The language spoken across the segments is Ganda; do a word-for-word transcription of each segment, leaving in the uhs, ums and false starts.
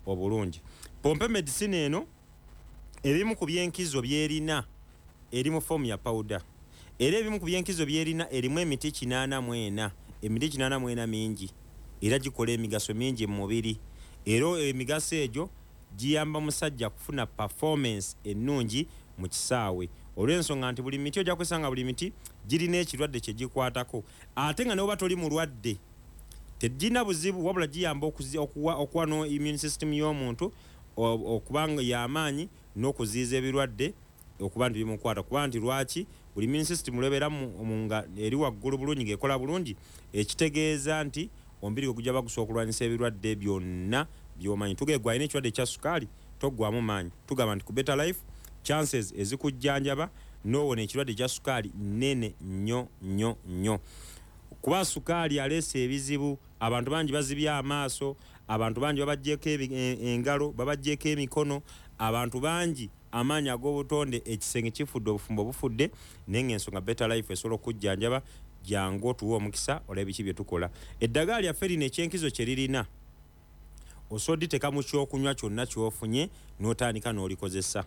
obulungi. Pompe medicine eno ebimu ku byenkizo byerina eri mu form ya powder. Era ebimu ku byenkizo byerina erimu emiti kinaana mu ena. Emiti kinaana mu ena mingi. Era gikola emigaso mingi mu mubiri. Era emigaso egyo giyamba musajja kufuna performance ennungi mu kisaawe. Olw'ensonga nti buli miti ojja kwesanga buli miti girina ekirwadde kye gikwatako. Ate nga n'oba toli mulwadde tegina buzibu wabula giyamba okuwa okuwa no immune system y'omuntu okubanga y'amaanyi n'okuziiza ebirwadde okuba nti bimukwata. Kuba nti lwaki buli immune system lwebera nga eri waggulu bulungi ng'ekola bulungi ekitegeeza nti omubiri gujja bagusobola okulwanyisa ebirwadde byonna by'omanyi. Tugegwa alina ekirwadde ekya sukaali toggwamu maanyi. Tugamba nti ku Better Life chances ezikujjanjaba n'owona ekirwadde ekya sukaali nnene nnyo nnyo nnyo. Kuba sukaali aleese ebizibu, abantu bangi bazibye amaaso, abantu bangi babajjeeko engalo, babajjeeko emikono, abantu bangi amaanyi ag'obutonde ekisenge kifudde obufumbo bufudde, naye ng'ensonga Better Life esobola okujjanjaba jangu otuwa omukisa olaba biki bye tukola. Eddagala lyaffe lino ekyenkizo kye lirina osobola odditeeka mu kyokunywa kyonna ky'ofunye n'otandika n'olikozesa.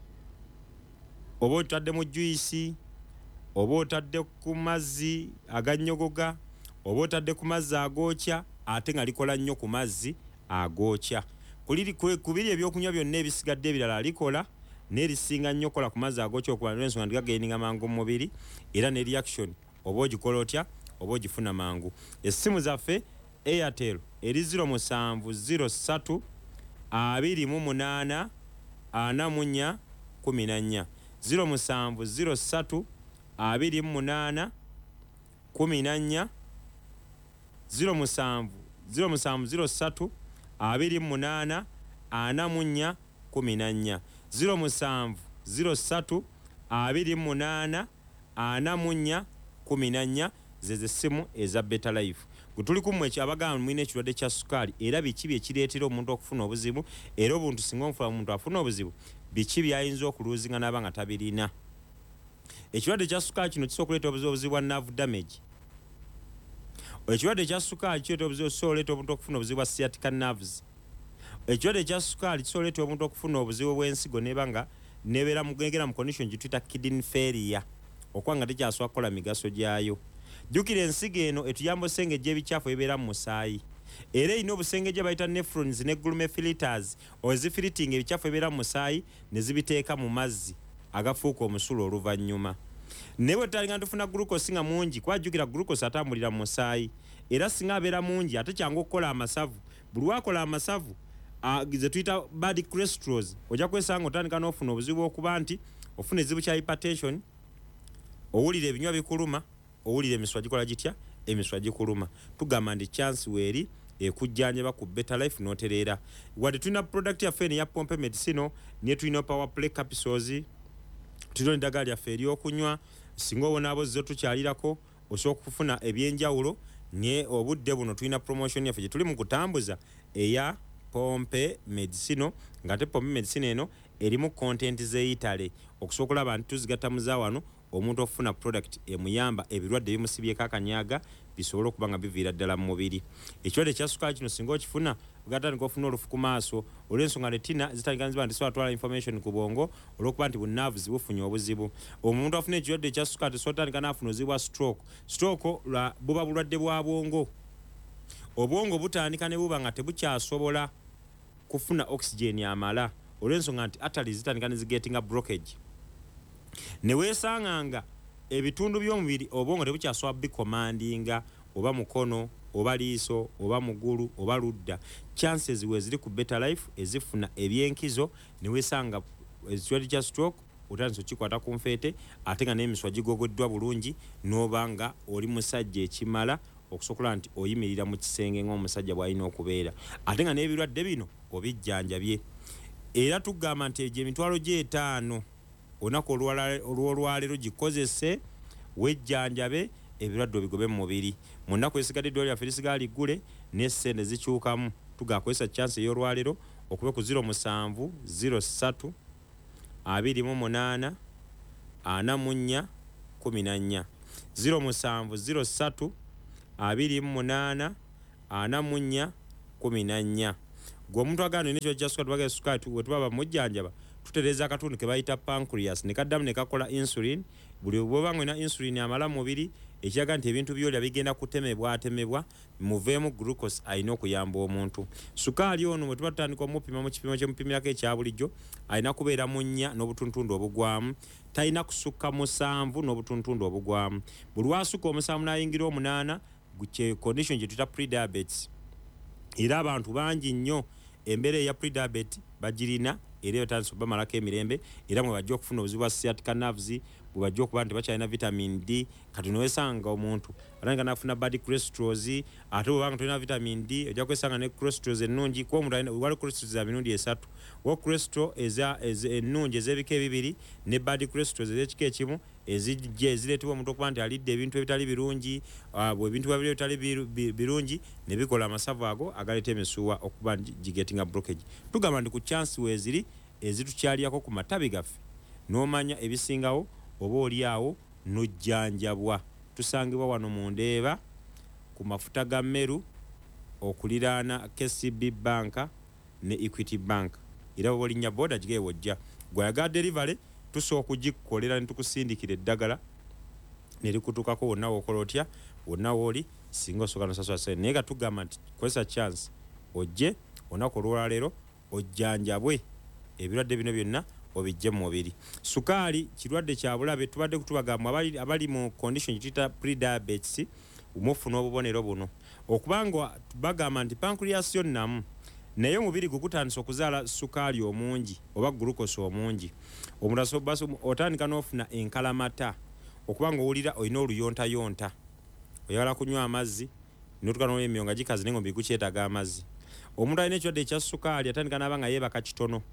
Oba otadde mu juyisi, oba otadde ku mazzi agannyogoga, oba otadde ku mazzi agookya ate nga likola nnyo ku mazzi agookya. Kubiri ebyokunywa byonna ebisigadde ebirala likola n'erisinga nnyo kola ku mazzi agookya okuba n'ensonga nti gagaininga mangu mu mubiri era ne reaction oba ogikola otya oba ogifuna mangu. Essimu zaffe Airtel eri zero musanvu zero ssatu abiri mu munaana ana mu nnya kumi na nnya. zero musanvu zero ssatu abiri mu munaana kumi na nnya. zero musanvu zero musanvu zero ssatu abiri mu munaana ana mu nnya kumi na nnya. zero musanvu zero ssatu abiri mu munaana ana mu nnya kumi na nnya zeze simu eza Better Life. Gutuli kumwe kyabagamba mwine ekirwadde kya sukaali era biki bye kireetera omuntu okufuna obuzibu era obuntu singa omufuna omuntu afuna obuzibu biki byayinza okuluzinga n'aba nga tabirina. Ekirwadde kya sukaali kino kisobola okuleeta obuzibu bwa nerve damage. Ekirwadde kya sukaali kireeta obuzibu kisobola okuleeta omuntu okufuna obuzibu bwa sciatica nerves. Ekirwadde kya sukaali kisobola okuleeta omuntu okufuna obuzibu bw'ensigo n'eba nga nebeera mugegera mu condition gye tuyita kidney failure okuba nga tekyasobola kukola migaso gyayo. Jjukira ensigo eno etuyamba osengejja ebicaafu ebibeera mu musaayi. Era erina obusengejja bayita nephrons ne glomerulars ozifiritinga ebicaafu ebibeera mu musaayi ne zibiteeka mu mazzi agafuuka omusulo oluvannyuma. Naye bwe tutalinga tufuna glucose nga mungi kuba jjukira glucose atambulira mu musaayi era singa abeera mungi ate kyangu okukola amasavu. Buli wakola amasavu ze tuyita bad cholesterol ojja kwesanga otandika n'ofuna obuzibu okuba nti ofuna ekizibu kya hypertension, owulira ebinywa bikuluma, owulira emiswa gikola gitya emiswa gikuluma. Tugamba ndi chance weeri ekujjanjaba ku Better Life n'otereera. Wadde tulina product yaffe eno ya Pompe Medicine niye tulina Power Play capsules, tulina eddagala lyaffe ery'okunywa singa obonaabo zo tukyalirako osobola okufuna ebyenjawulo. Naye obudde buno tulina promotion yaffe gye tuli mu kutambuza eya Pompe Medicine nga te Pompe Medicine eno erimu content z'eyitale okusobola okulaba nti tuzigatta muza wano omuntu ofuna product emuyamba ebirwadde bimusibyeko akanyaga bisobola okuba nga biviira ddala mu mubiri. Ekirwadde kya sukaali kino singa okifuna ogatandika ofuna olufu ku maaso olw'ensonga retina zitandika nti sobola twala information ku bwongo olw'okuba nti bu nerves bufunye obuzibu. Omuntu afuna ekirwadde kya sukaali tesobola tandika n'afuna obuzibu bwa stroke. Stroke buba bulwadde bwa bwongo. Obwongo butandika ne buba nga tebukyasobola kufuna oxygen amala olw'ensonga nti arteries zitandika ne zigetinga blockage. Ne weesanganga ebitundu by'omubiri obwongo tebukyasobola bikomandinga oba mukono oba liiso oba mugulu oba ludda. Chances we ziri ku Better Life ezifuna ebyenkizo ne weesanga ekirwadde kya stroke otandise okikwata ku nfeete ate nga n'emiswa gigogoddwa bulungi n'oba nga oli musajja ekimala okusobola nti oyimirira mu kisenge ng'omusajja bw'alina okubeera ate nga n'ebirwadde bino obijjanjabye. Era tugamba nti egyo emitwalo gy'etaano olunaku olw'olwaleero gikozese wejjanjabe ebirwadde obigobe mu mubiri. Mu nnaku esigadde eddwaliro lyaffe lisigala liggule n'essente zikyukamu. Tugakozesa chance ey'olwaleero okube ku zero musanvu zero ssatu abiri mu munaana ana mu nnya kumi na nnya. zero musanvu zero ssatu abiri mu munaana ana mu nnya kumi na nnya. gwe omuntu agano n'ekyo kya sukali tubagala sukali we tubaba mujjanjaba tutereza akatundu ke bayita pancreas ne kaddamu ne kakola insulin buli bwoba ngwena insulin amala mubiri ekiraga nti ebintu byolya bigenda kutemebwa atemebwa muveemu glucose alina okuyamba omuntu. Sukaali ono bwe tuba tutandika omupima mu kipimo kyemupimirako ekya bulijjo alina kubeera mu nnya n'obutuntundu obugwamu, talina kusukka musanvu n'obutuntundu obugwamu. Buli lwasukka omusanvu n'ayingira omunaana kye condition gye tuyita prediabetes. Era abantu bangi nnyo embeera eya prediabetes bagirina era batandise bamalako emirembe era mwe bajja okufuna obuzibu bwa sciatica nerves bwe bajja okuba nti bakyalina vitamin D kati nowesanga omuntu atandika nafuna bad cholesterol ate bwebanga tolina vitamin D ojja kwesanga ne cholesterol ennungi kuba omuntu wali cholesterol za mirundi esatu wa cholesterol eza ennungi ez'ebika ebibiri ne bad cholesterol ez'ekika ekimu ezijja ezireetebwa omuntu okuba nti alidde ebintu ebitali birungi bwe ebintu babiri ebitali birungi ne bikola amasavu ago agaleeta emisuwa okuba gigetinga blockage. Tugamba nti ku chance weeziri ezitukyaliyako ku matabi gaffe n'omanya ebisingawo oba oli awo n'ojjanjabwa. Tusangibwa wano mu Ndeeba ku mafuta ga Meru okuliraana K C B Bank ne Equity Bank. Era bwolinnya boda gige wojja gwayaga delivery tusooka okugikukolera ne tukusindikira eddagala ne likutukako wonna w'okola otya wonna w'oli singa osooka nosasula sente. Naye nga tugamba nti kozesa chance ojje olunaku olwaleero ojjanjabwe ebirwadde bino byonna obijje mu mubiri. Sukaali kirwadde kya bulabe tubadde kutubagamba abali, abali mu condition kituyita prediabetes umufuna obubonero buno okubanga bagamba nti pancreas yonnamu naye omubiri gukutandisa okuzaala sukaali omungi oba glucose omungi omulaso baso otandika n'ofuna enkalamata okubanga owulira olina oluyontayonta oyagala kunywa amazzi n'otuka n'emyoyo nga gikaze naye ng'omubiri gukyetaaga amazzi. Omuntu alina ekirwadde ekya sukaali atandika n'aba nga yeebaka kitono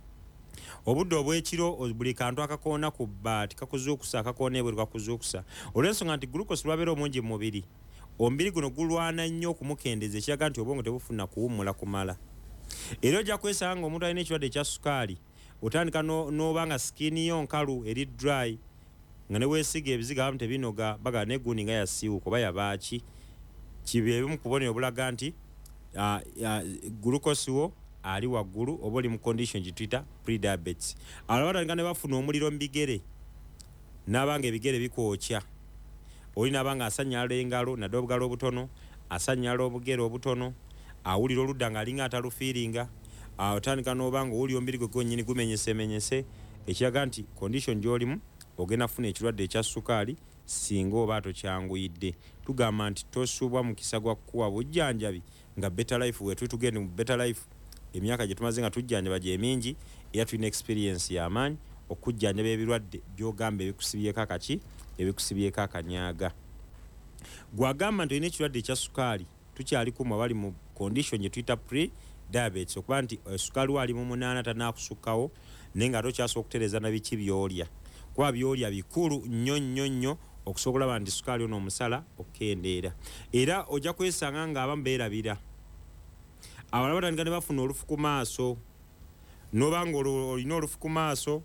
obudde obw'ekiro buli kantu akakoona ku bbaati kakuzuukusa akakoona ebwe kakuzuukusa olw'ensonga nti glucose lwabeera omungi mu mubiri omubiri guno gulwana nnyo okumukendeeza ekiraga nti obwongo tebufuna kuwummula kumala. Era ojja kwesanga ng'omuntu alina ekirwadde ekya sukaali otandika n'oba nga sikini yo nkalu eri dry nga ne weesiga ebiziga abamu tebinoga bagala negundi nga yasiiwuka oba yabaaki kibe ebimu kubonera obulaga nti uh, uh, glucose wo ali waggulu oba oli mu condition gituyita prediabetes. Abatandika ne bafuna omuliro mu bigere n'abanga ebigere bikwokya oli n'abanga asanyala engalo nadde obugalo obutono asanyala obugere obutono awulira oludda nga alinga atalufiiringa otandika n'obanga owuli omubiri gwe gwennyini gumenyesemenyese ekiraga nti condition gy'olimu ogenda funa ekirwadde ekya sukaali singa oba tokyanguyidde. Tugamba nti tosuubwa mukisa gwa kukuwa bujjanjabi nga Better Life wetu tugende mu Better Life emyaka gye tumaze nga tujjanjaba gye mingi era tulina experience y'amaanyi okujjanjaba ebirwadde by'ogamba ebikusibyeko akaki ebikusibyeko akanyaaga. Gwagamba nti olina ekirwadde ekya sukaali tukyali kumu abali mu condition gye tuyita pre-diabetes okuba nti sukaali wali mu munaana tanaakusukkawo naye nga tokyasobola okutereeza na biki byolya kuba byolya bikulu nnyo nnyo nnyo okusobola okulaba nti sukaali ono omusala okukendeera. Era ojja kwesanga ng'abamu beerabira abalala batandika ne bafuna olufu ku maaso n'oba nga olina olufu ku maaso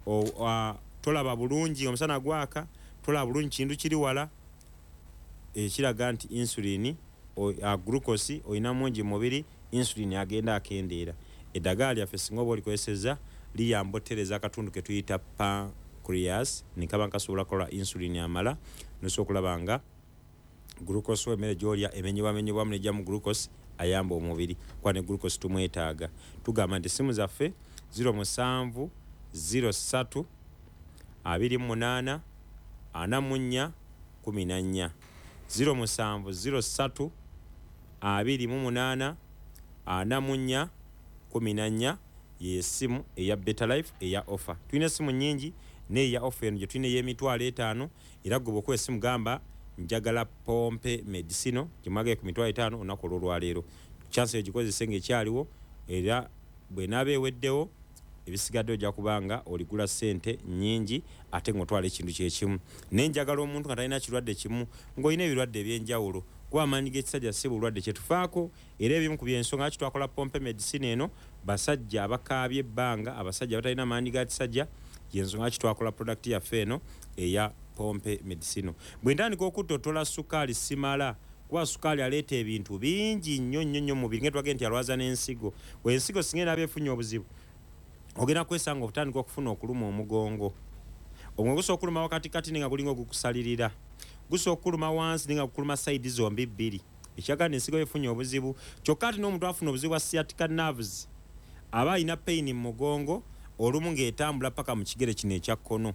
tolaba bulungi omusana gwaka tolaba bulungi kintu kiri wala ekiraga nti insulini glucose olina mungi mu mubiri insulini agenda akendeera. Eddagala lyaffe singa oba olikozesezza liyamba otereza akatundu ke tuyita pancreas ne kaba nkasobola kukola insulini amala nosobola okulaba nga glucose emmere gy'olya emenyebwamenyebwamu nejja mu glucose ayamba omubiri kuba ne glucose tumwetaaga. Tugamba nti simu zaffe zero musanvu zero ssatu abiri mu munaana ana mu nnya kumi na nnya zero musanvu zero ssatu abiri mu munaana ana mu nnya kumi na nnya ye simu eya Better Life eya offer. Tulina essimu nnyingi naye eya offer eno gye tulina ey'emitwalo etaano era gwe bw'okuba essimu gamba njagala pompe medicino kimwagaye ku mitwalo etaano olunaku olw'olwaleero. Chance yo gikozese ng'ekyaliwo era bwe naaba eweddewo ebisigadde ojja kubanga oligula ssente nnyingi ate ng'otwala ekintu kyekimu. Naye njagala omuntu nga talina kirwadde kimu ng'olina ebirwadde eby'enjawulo kuba amaanyi g'ekisajja si bulwadde kyetufaako era ebimu ku byensonga lwaki twakola pompe medicine eno basajja abakaabye ebbanga abasajja batalina maanyi ga kisajja yensonga lwaki twakola product yaffe eno eya pompe medicino. Bwe ntandika okuttotola sukaali simala kuba sukaali aleeta ebintu bingi nnyo nnyo nnyo mu mubiri ngetwage nti alwaza n'ensigo wensigo singa era abeefunye obuzibu ogenda kwesanga obutandika okufuna okuluma omugongo omwe gusa okuluma wakati kati ninga gulinga ogukusalirira gusa okuluma wansi ninga gukuluma saidi zombi bbiri ekyagala ensigo yefunye obuzibu kyokka ati n'omuntu afuna obuzibu bwa sciatica nerves aba alina pain mu mugongo olumu ng'etambula paka mu kigere kino ekya kkono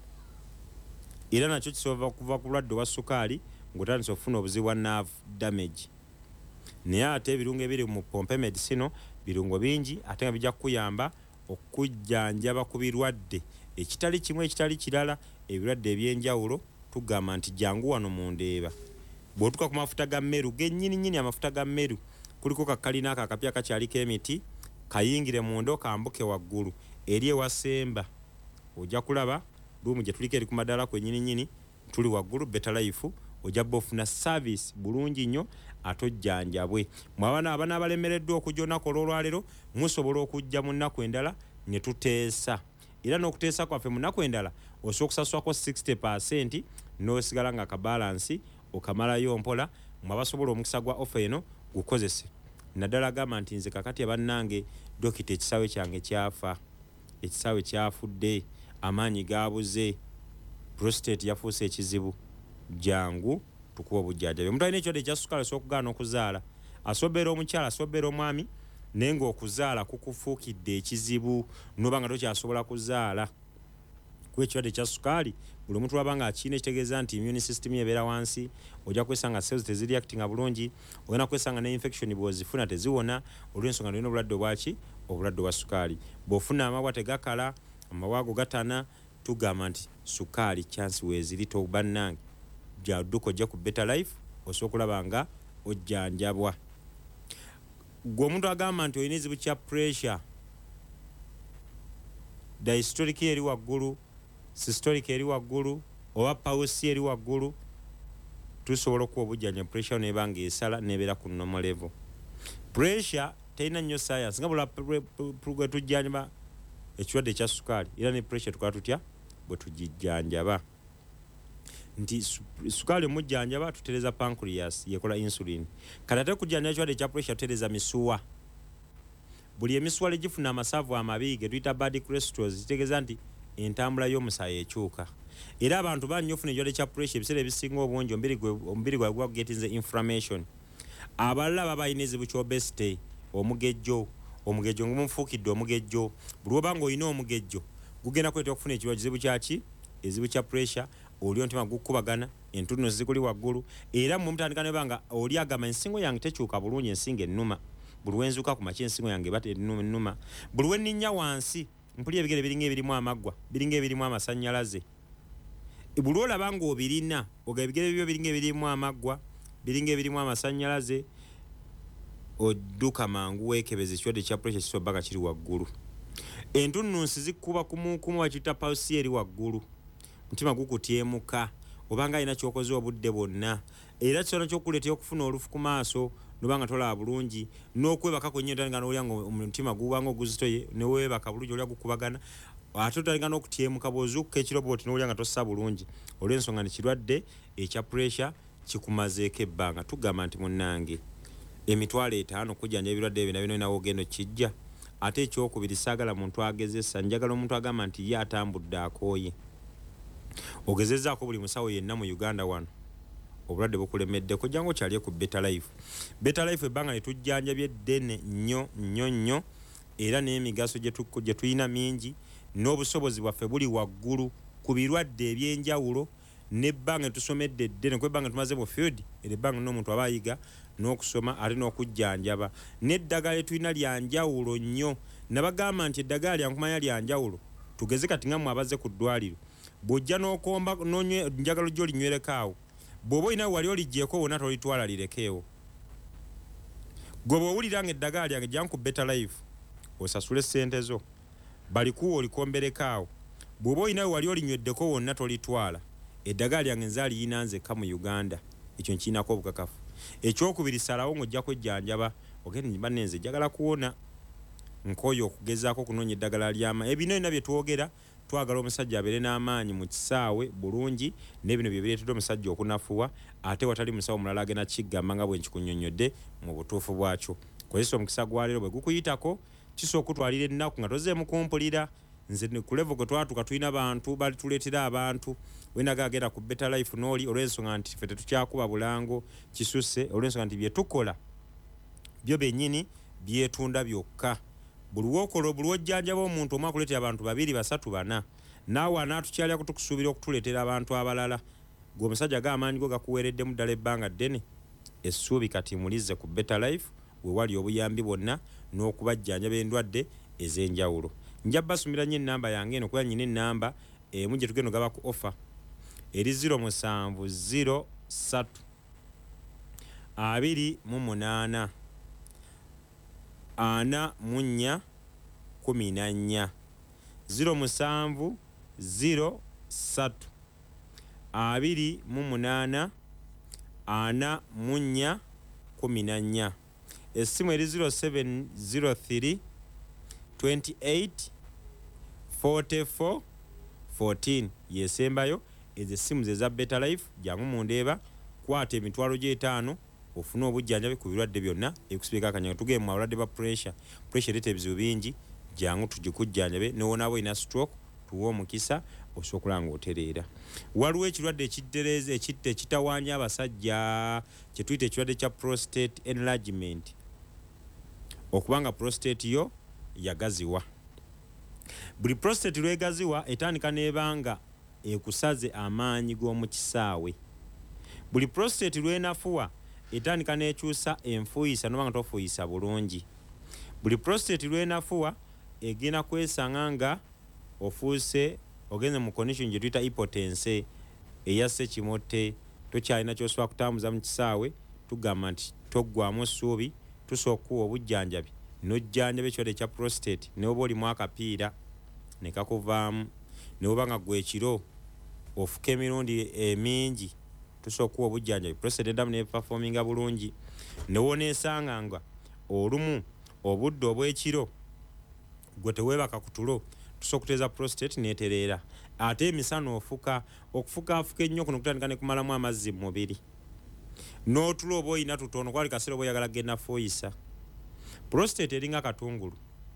era nakyo kisobola kuva ku bulwadde bwa sukaali ng'otandise okufuna obuzibu bwa nerve damage naye ate ebirungo ebiri mu pompe medicino birungo bingi ate nga bijja kukuyamba okujjanjaba ku birwadde ekitali kimu ekitali kirala ebirwadde ebyenjawulo tugamba nti jangu wano mu Ndeeba bw'otuuka ku mafuta ga mmeru gennyini nnyini amafuta ga mmeru kuliko kakalina ako akapya kakyaliko emiti kayingire munda kambuke waggulu eri ewasemba ojja kulaba luumu gye tuliko eri ku madaala kwennyini nnyini tuli waggulu Better Life ojja bofuna service bulungi nnyo atojjanjabwe mwabana abana abalemereddwa okujja olunaku olwolwalero musobola okujja mu nnaku endala ne tuteesa era n'okuteesa kwaffe mu nnaku endala osobola okusasulwako sixty percent n'osigala nga akabalansi okamalayo mpola mwabasobola omukisa gwa ofa eno gukozese naddala gamba nti nze kakati abannange dokita ekisaawe kyange kyafa ekisaawe kyafudde amaanyi gabuze prostate yafuuse ekizibu jangu tukuba obujjanjabi omuntu alina ekirwadde ekya sukaali asobola okugaana okuzaala asobeera omukyala asobeera omwami naye ng'okuzaala kukufuukidde ekizibu noba nga tokyasobola kuzaala kuba ekirwadde ekya sukaali buli omuntu lwaba nga akiina ekitegeeza nti immune system ebeera wansi ojja kwesanga cells tezireactinga bulungi ogenda kwesanga ne infection bw'ozifuna teziwona olw'ensonga nolina obulwadde obwaki obulwadde bwa sukaali bw'ofuna amabwa tegakala amabwa ago gatana tugamba nti sukaali chance weeziri tobannange jadduko ojja ku Better Life osobola okulaba nga ojjanjabwa gwe omuntu agamba nti olina ekizibu kya pressure diastolic eri waggulu systolic eri waggulu oba pulse eri waggulu tusobola okuwa obujjanjabi pressure neba nga esala nebeera ku normal level pressure terina nnyo science nga bula gwe tujjanjaba ekirwadde ekya sukaali era ne pressure tukola tutya bwe tugijjanjaba nti sukaali omujjanjaba tutereza pancreas yekola insulin kati ate kujjanjaba ekirwadde ekya pressure tutereza misuwa buli emisuwa gifuna amasavu amabi ge tuyita bad cholesterol kitegeeza nti entambula y'omusaayi ekyuka era abantu bangi ofuna ekirwadde kya pressure ebiseera ebisinga obungi omubiri gwabwe gwa getinze inflammation abalala baba balina ekizibu ky'obesity omugejjo omugejjo ngumufuukidde omugejjo buli oba nga olina omugejjo gugenda kuleeta okufuna ekirwadde kizibu kyaki ekizibu kya pressure oli ontima gukubagana entuno zikuli waggulu era mu mutandika neba nga oli agamba ensingo yange tekyuka bulungi ensingo ennuma buli wenzuuka ku makya ensingo yange eba ennuma buli wenninnya wansi mpulya ebigere biringa ebirimu amaggwa biringa ebirimu amasannyalaze buli olaba nga obirina oga ebigere bibyo biringa ebirimu amaggwa biringa ebirimu amasannyalaze odduka mangu weekebeza ekirwadde kya pressure kisoba nga kiri waggulu entunnunsi zikuba kumukumu bakiyita pulse eri waggulu mutima gukutyemuka obanga alina kyokoze obudde bwonna era kisobola kyokuleetera okufuna olufu ku maaso nobanga tolaba bulungi n'okwebaka kwennyini otandika n'olya nga omutima gubanga oguzitoye ne weebaka bulungi olya gukubagana ate otandika n'okutyemuka bw'ozuukuka ekiroboti n'olya nga tossa bulungi olw'ensonga nti kirwadde ekya pressure kikumazeeko ebbanga tugamba nti munnange emitwalo etaano kujjanja ebirwadde ebyo nabyo nawo ogenda okijja ate ekyokubiri saagala muntu agezesa njagala omuntu agamba nti ye atambudde akooye ogezezaako buli musawo yenna mu Uganda wano obulwadde bukulemedde kujjanga okyalye ku Better Life Better Life ebbanga netujjanjabye ddene nnyo nnyo nnyo era n'emigaso gye tulina mingi n'obusobozi bwaffe buli waggulu ku birwadde ebyenjawulo n'ebbanga tusomedde ddene kwebbanga tumaze mu field era ebbanga n'omuntu aba ayiga n'okusoma ate n'okujjanjaba n'eddagala tulina lyanjawulo nnyo nabagamba nti eddagala lyankumanya lyanjawulo tugeze kati nga mwabaze ku ddwaliro bw'ojja n'okomba nonywe njagalo gyo linywerekaawo bw'oba olina wali olijjeeko wonna tolitwala lirekeewo gwe bw'owulira nga eddagala lyange jjangu ku Better Life osasule ssente zo balikuwa olikomberekaawo bw'oba olina wali olinyweddeko wonna tolitwala eddagala lyange nzaaliyina nzekka mu Uganda ekyo nkiinako obukakafu ekyokubiri salawo ng'ojja kwejjanjaba ogende banne nze njagala kuwona nkooye okugezaako okunoonya eddagala lyama ebino byonna bye twogera twagala omusajja abeere n'amaanyi mu kisaawe bulungi n'ebino bye bireetedde omusajja okunafuwa ate watali musawo mulala agenda kiggamba nga bwe nkikunnyonnyodde mu butuufu bwakyo. Kozesa omukisa gwa leero bwe gukuyitako kisooka okutwalira ennaku nga tozeemu kumpulira nze ku level gwe twatuuka tulina bantu balituleetera abantu wenaga agenda ku Better Life n'oli olw'ensonga nti ffe tetukyakuba bulango kisusse olw'ensonga nti bye tukola byo bennyini byetunda byokka. Buli wokolo buli wojjanjaba omuntu omu akuleetera abantu babiri basatu bana naawe anaatukyalya kutukusuubira okutuleetera abantu abalala gwe omusajja g'amaanyi go gakuweereddemu ddala ebbanga ddene. Essuubi kati mulize ku Better Life we wali obuyambi bwonna n'okubajjanjaba endwadde ez'enjawulo. Nja basumira nnyo ennamba yange eno kuba nnyina ennamba emu gye tugenda ogaba ku offer eri zero musanvu zero ssatu abiri mu munaana ana mu nnya kumi na nnya zero musanvu zero ssatu abiri mu munaana ana mu nnya kumi na nnya. Essimu eri zero seven zero three twenty-eight forty-four fourteen yesembayo ezo essimu ze za Better Life jangu mundeeba kwata emitwalo gy'etaano ofuna obujjanjabi ku birwadde byonna ekusibika akanyanga tugeme abalwadde ba pressure pressure leeta ebizibu bingi jangu tugikujjanjabe n'owonaabo ina stroke tuwa omukisa osobola nga otereera. Waliwo ekirwadde ekiddereeza ekitta ekitawaanya abasajja kye tuyita ekirwadde kya prostate enlargement okubanga prostate yo yagaziwa. Buli prostate lwegaziwa etandika n'ebanga ekusaze amaanyi g'omu kisaawe. Buli prostate lwenafuwa etandika n'ekyusa enfuuyisa n'obanga tofuuyisa bulungi. Buli prostate lwenafuwa egenda kwesanga nga ofuuse ogenze mu condition gye tuyita hypotense eya ssekimote tokyalina ky'osobola kutambuza mu kisaawe tugamba nti toggwamu essuubi tusooka okuwa obujjanjabi n'ojjanjaba ekirwadde ekya prostate ne oba olimu akapiira ne kakuvaamu ne oba nga gwe ekiro ofuka emirundi emingi tusooka okuwa obujjanjabi prostate endamu ne performinga bulungi ne woneesanga nga olumu obudde obw'ekiro gwe teweebaka ku tulo tusooka okuteeza prostate n'etereera ate emisana ofuka okufukaafuka ennyo kuno kutandika ne kumalamu amazzi mu mubiri n'otulo oba oyina tutono kwali kaseera oba oyagala genda fuuyisa. Prostate eringa katungulu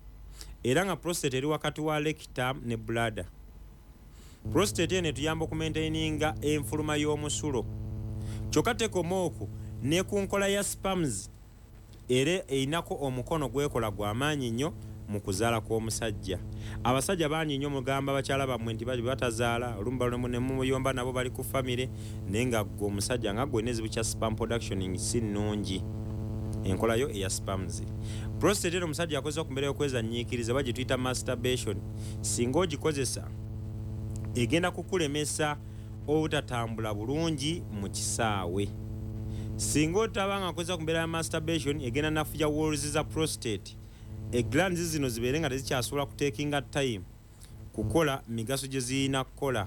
era nga prostate eri wakati wa rectum ne bladder. Prostate eno etuyamba okumaintaininga enfuluma y'omusulo kyokka tekoma okwo ne ku nkola ya sperms era einako omukono gwekola gw'amaanyi nnyo mu kuzaala kw'omusajja. Abasajja bangi nnyo mugamba bakyala bammwe nti bali batazaala olumu ne muyomba nabo bali ku famire naye nga gwe omusajja nga gwe n'ezibu kya sperm production si nnungi enkola yo eya sperms. Prostate eno omusajja yakozesa ku mbeera y'okwezanyiikiriza oba gye tuyita masturbation singa ogikozesa egenda kukulemesa obutatambula bulungi mu kisaawe. Singa otabanga akozesa ku mbeera ya masturbation egenda nafuya walls za prostate eglands zino zibeere nga tezikyasobola kutekinga time kukola migaso gye zirina kukola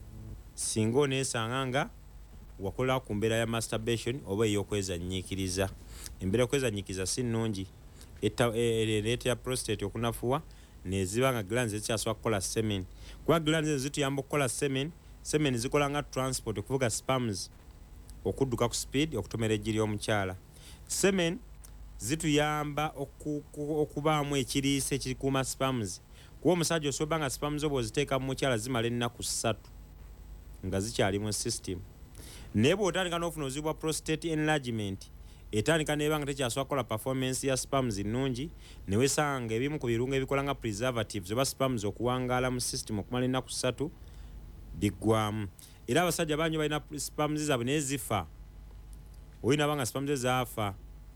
singa oneesanga nga wakola ku mbeera ya masturbation oba ey'okwezanyiikiriza. Embeera y'okwezanyiikiriza si nnungi ereeta ya prostate okunafuwa neziba nga glands zikyasobola kukola semen kuba glands ezo zituyamba okukola semen. Semen zikola nga transport okuvuga sperms okudduka ku speed okutomera eggi ly'omukyala. Semen zituyamba okubaamu ekiriisa ekikuuma sperms kuba omusajja osobola nga sperms oba oziteeka mu mukyala zimala ennaku ssatu nga zikyali mu system. Naye bw'otandika n'ofuna obuzibu bwa prostate enlargement etandika n'eba nga tekyasobola kukola performance ya sperms nnungi ne wesanga ebimu ku birungo ebikola nga preservatives oba sperms okuwangaala mu system okumala ennaku ssatu biggwamu. Era abasajja bangi balina sperms zaabwe naye zifa olina banga sperms zaafa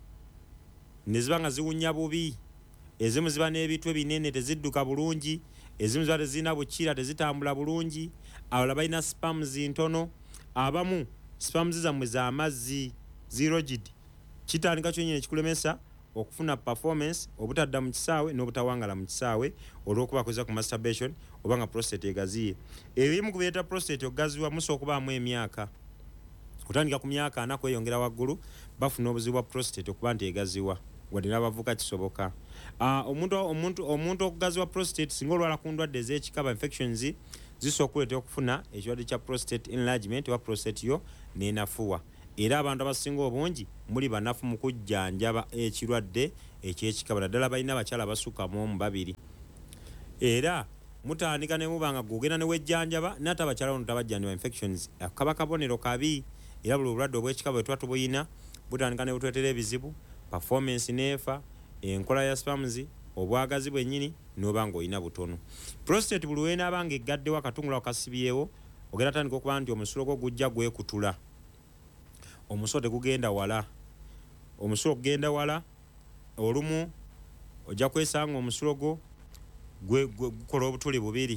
ne ziba nga ziwunya bubi. Ezimu ziba n'ebitwe binene tezidduka bulungi, ezimu ziba tezirina bukira tezitambula bulungi, abalala balina sperms ntono, abamu sperms zammwe z'amazzi zirogid. Kitandika kyennyini ekikulemesa okufuna performance obutadda mu kisaawe n'obutawangala mu kisaawe olw'okuba kozesa ku masturbation oba nga prostate egaziye. Ebimu ku bireeta prostate okugaziwa musobola okubaamu emyaka kutandika ku myaka ana kweyongera waggulu bafuna obuzibu bwa prostate okuba nti egaziwa wadde n'abavuka kisoboka. uh, omuntu omuntu omuntu okugaziwa prostate singa olwala ku ndwadde ez'ekikaba infections zisobola okuleetera okufuna ekirwadde kya prostate enlargement oba prostate yo nenafuwa. Era abantu abasinga obungi muli banafu mu kujjanjaba ekirwadde eky'ekikaba naddala balina abakyala abasukka mu omu babiri. Era mutandika ne mubanga gugenda ne wejjanjaba nate abakyala bano tabajjanjaba infections akaba kabonero kabi. Era buli obulwadde obw'ekikaba bwe tuba tubuyina butandika ne butwetera ebizibu, performance neefa, enkola ya spams, obwagazi bwennyini n'oba ng'olina butono. Prostate buli weenaabanga eggaddewo akatungula akasibyewo ogenda tandika okuba nti omusulo gwo gujja gwekutula, omusulo tegugenda wala. Omusulo gugenda wala olumu ojja kwesanga omusulo gwo gukola obutuli bubiri,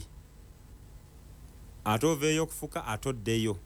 ate oveeyo okufuka ate oddeyo.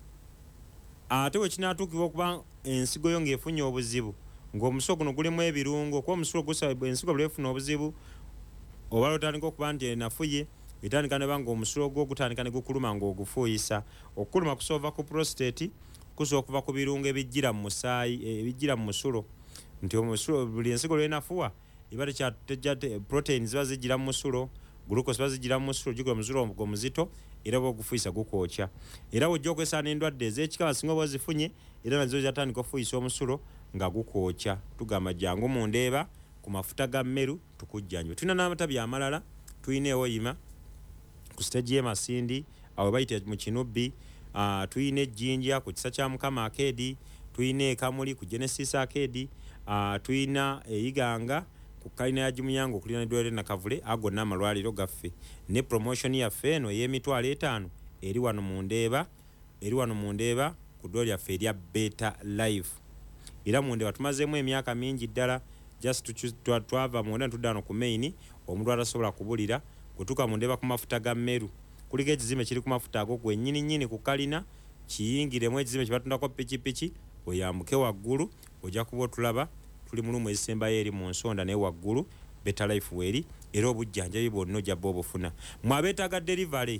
Ate we kinaatuukibwa okuba ensigo yo ng'efunye obuzibu ng'omusulo guno gulimu ebirungo, kuba omusulo gusaba ensigo buli efuna obuzibu oba lwotandika okuba nti enafuye etandika ne banga omusulo gwo gutandika ne gukuluma ng'ogufuuyisa. Okukuluma kusoova ku prostate kusobola okuva ku birungo ebijjira mu musaayi ebijjira mu musulo, nti omusulo buli ensigo lw'enafuwa iba tekyatejja protein ziba zijjira mu musulo, glucose ziba zijjira mu musulo, gikola omusulo omuzito era bw'ogufuuyisa gukwokya. Era bw'ojja okwesanga n'endwadde ez'ekikaba singa oba ozifunye era nazo zatandika okufuuyisa omusulo nga gukwokya. Tugamba jangu mu ndeeba ku mafuta ga mmeru tukujjanjaba. Tulina n'amatabi amalala, tulina ewoyima ku stage y'emasindi awo bayita mu kinubbi, uh, tulina ejjinja ku kisa kya mukama akeedi, tulina ekamuli ku Genesis akeedi, uh, tulina eyiganga ku kalina ya Jimuyango okulina eddwaliro Nakavule. Ago n'amalwaliro gaffe ne promotion yaffe eno ey'emitwalo etaano eri wano mu ndeeba eri wano mu ndeeba ku ddwaliro lyaffe erya Better Life. Era mu ndeeba tumazeemu emyaka mingi ddala, just twava mu ndeeba tudda wano ku main omuntu atasobola kubulira kutuuka mu ndeeba ku mafuta ga mmeru. Kuliko ekizimbe kiri ku mafuta ago gwennyini nnyini ku kalina, kiyingiremu ekizimbe kye batundako pikipiki oyambuke waggulu ojja kuba otulaba. Tuli mu lumu ezisembayo eri mu nsonda naye waggulu Better Life weeri, era obujjanjabi bwonna ojja bba obufuna. Mwabeetaaga delivery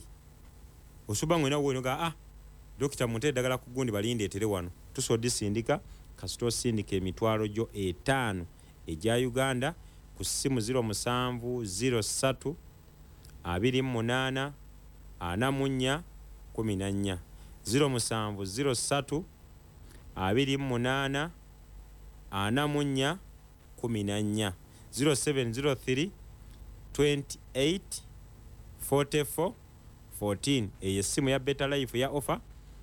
osuba ng'olina wonoga ah dokita munte eddagala ku gundi balindeetere wano, tusobola odisindika kasita osindika emitwalo gyo etaano egya Uganda ku ssimu ziro musanvu ziro ssatu abiri mu munaana ana mu nnya kumi na nnya, ziro musanvu ziro ssatu abiri mu munaana ana mu nnya kumi na nnya, ziro seven ziro three twenty-eight forty-four fourteen. Eyo essimu ya Better Life ya offer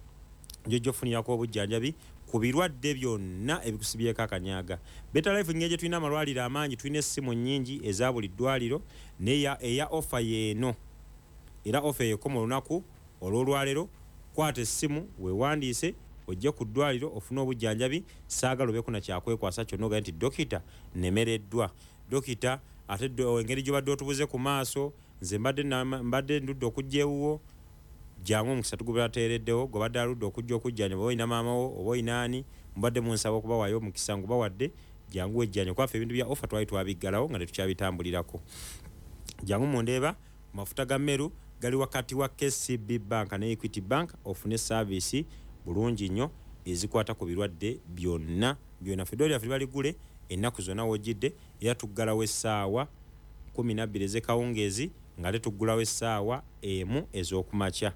jjo funirako obujjanjabi ku birwadde byonna ebikusibyeko akanyaaga. Better Life ng'egye tulina amalwaliro amangi, tulina essimu nnyingi eza buli ddwaliro neya eya offer yeeno. Era offer ekoma olunaku olw'olwalero, kwata essimu weewandiise ojje ku ddwaliro ofune obujjanjabi. Saagala obeeko na kyakwekwasa kyonna ogaye nti dokita nemereddwa. Dokita ate engeri gy'obadde otubuze ku maaso nze mbadde ndudde okujja ewuwo, jangu omukisa tugubateereddewo. Gwobadde aludde okujja okujjanja oba olina maamawo oba olina ani mubadde munsaba okubawaayo omukisa ngubawadde, jangu wejjanja. Kwafe ebintu bya offer twali twabiggalawo nga tetukyabitambulirako. Jangu mu ndeeba ku mafuta ga mmeru gali wakati wa K C B Bank ne Equity Bank ofune service bulungi nnyo ezikwata ku birwadde byonna byonna. Fedoli yaffe baligule ennaku zonna wojjidde, era tuggalawo essaawa kumi na bbiri ez'ekawungeezi nga ate tuggulawo essaawa emu ez'okumakya.